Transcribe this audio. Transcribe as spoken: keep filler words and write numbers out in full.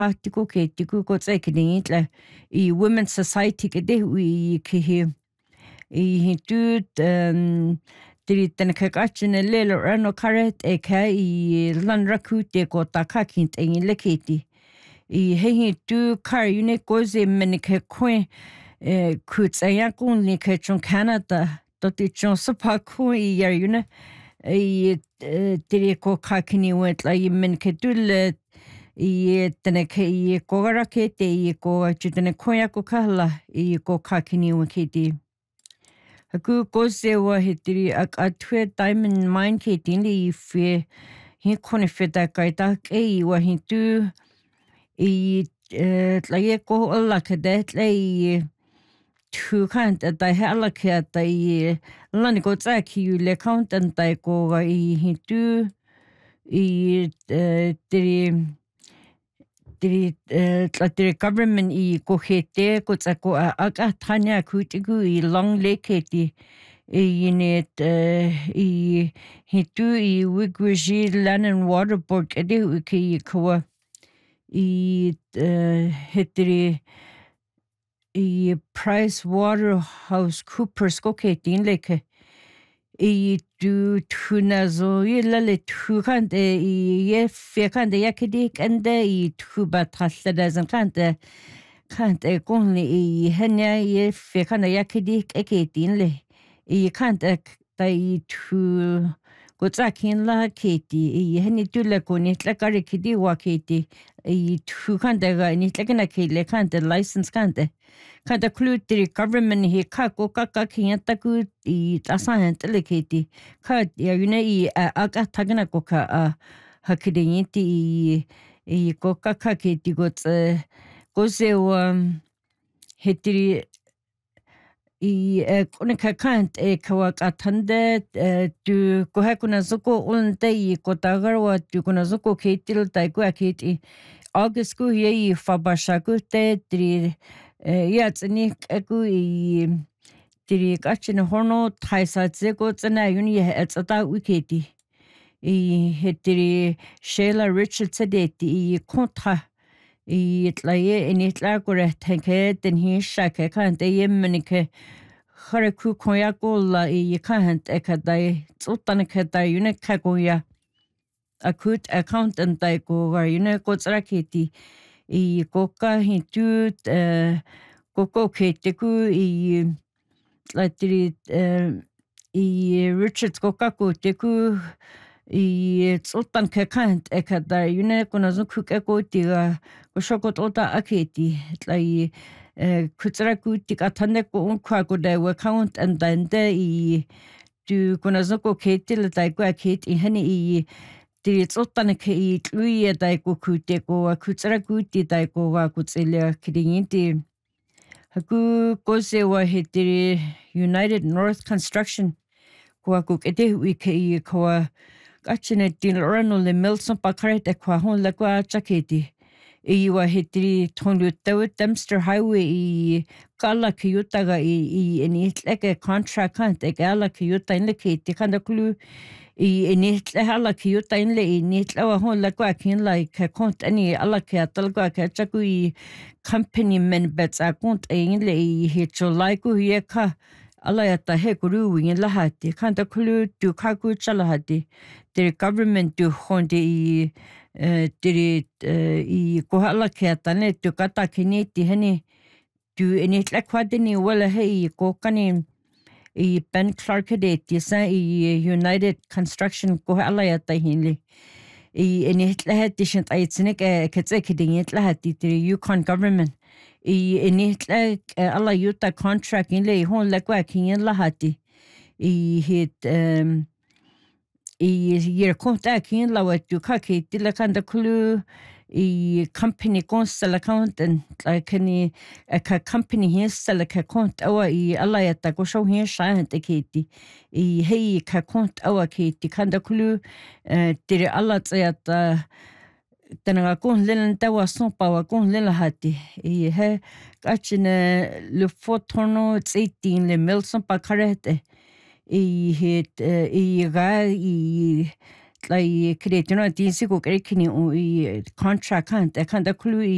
Article ke tiku ko tse ke dingle I Women's Society ke de wi ke he I tu um diri tana ka kachina lelo rano karet e ka I lan raku te ko takakint e le keti I he tu kar yune koze meni ke kwen ku tsaya kun ni ke chon Canada to ti chon sapa ku I yar yune I diri ko kakini wet la I men ke dul I tana ke I ko gara ke te I ko chitana koya ko kala I ko kakini wa keti Haku kose wa hitiri ak atwe diamond mine ke tindi I fe hi kone feta kaita ke I wa hintu I tlaye ko alla kadet le tu kant at I hala ke at I lani ko tsaki yu le count and I ko I hintu I tiri Diri tlatiri government I ko hete ko tsako aga tanya kutigu I long leketi I net I hitu I wigwiji land and water board kede uki kawa I hitiri I Price Waterhouse Coopers ko keti leke I du tunazo yelale tukante I ye fekande yakidik and I tuba taslada kante kante konli I henya ye fekanda yakidik eketinle I kante tai tu gotsakin la keti I heni tula koni tlakari kidi wa keti I tukante ga ni tlakana kile kante license kante Kanta klutiri government he kako kaka kinyata ku I tasan teleketi ka ya yune I aga tagana ko ka hakidiniti I ko kaka keti gots goze wa hetiri I konika kant e kawa katande tu ko hakuna zoko unte I ko tagarwa tu kuna zoko ketil tai ko aketi August ku ye fabashaku te tri Ja, tsini aku I tiri kachina horno taisa tsego tsana yuni etsata wiketi I hetiri Sheila Richards sedeti I kontra I tlaye initla kore tenke den hi shake kante yemenike haraku koyakola I kant ekadai tsutana kadai yune kagoya akut accountant dai ko var yune kotsraketi I koka hintu koko kete ku I latri I Richards koka ko te ku I tsotan ke kant ekada yune kona zuku ke ko tiga ko shokot ota aketi tlai kutsra ku tika tande ko unkwa ko dai account and then I tu kona zuku kete le dai ko aketi hani I Diri tsotana ke I tluia dai ko kute ko a kutsara kuti dai ko wa kutsele kiringi haku kose wa hetiri United North Construction ko a kukete wi ke I ko a kachine din rano le Milson pakarete ko hon la ko chaketi I wa hetiri tondu taw Dempster Highway I kala kiyuta ga I eni tleke contract kant e kala kiyuta in le kete kanda klu I initla hala kiyuta inle initla wa hon la kwa kin like kont ani ala ka talga ka chaku I company men bets a kont inle I he cholai ku ye ka ala ya ta he kuru win la hati kanta kulu tu ka ku chala hati the government tu honde I diri I ko hala ka ta ne tu kata kiniti hani tu initla kwadini wala he ko kani I Ben Clark deti sa I United Construction ko ala ya tahinli I init lahat dishent aitsnik katsek dingit lahat ti Yukon government I init like ala yuta contract inle hon lakwa kin lahati I hit um I yer konta kin lawat du ka ke tilakanda kulu I company consel accountant like any a company here sell a account awa I ala ya ta ko show here shan te keti I hey ka account awa keti kanda kulu tire ala tsaya ta tana kon len ta wa son pa wa kon len hati I he kachine le fotono eighteen le Milson pa karete I hit I ga I like create no tinsi ko krekini I contract kan ta kan da kulu